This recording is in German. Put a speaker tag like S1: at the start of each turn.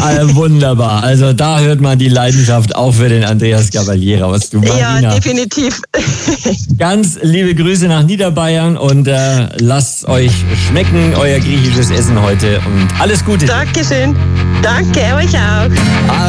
S1: Wunderbar. Also da hört man die Leidenschaft auch für den Andreas Gabalier raus. Du, Marina.
S2: Ja, definitiv.
S1: Ganz liebe Grüße nach Niederbayern und lasst euch schmecken, euer griechisches Essen heute und alles Gute.
S2: Dankeschön. Danke, euch auch.